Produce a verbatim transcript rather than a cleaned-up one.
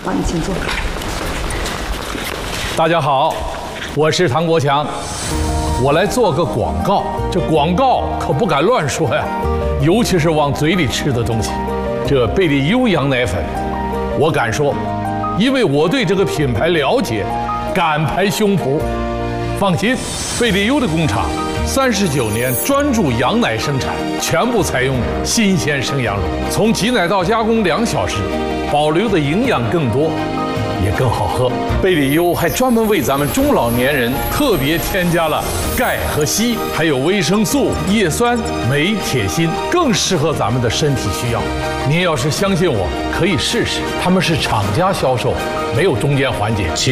好，你请坐。 大家好，我是唐国强，我来做个广告。这广告可不敢乱说呀，尤其是往嘴里吃的东西。这贝利优羊奶粉，我敢说，因为我对这个品牌了解，敢拍胸脯。放心，贝利优的工厂三十九年专注羊奶生产，全部采用新鲜生羊乳，从挤奶到加工两小时，保留的营养更多，也更好喝。贝利优还专门为咱们中老年人特别添加了钙和硒，还有维生素、叶酸、镁、铁、锌，更适合咱们的身体需要。您要是相信我，可以试试。他们是厂家销售，没有中间环节。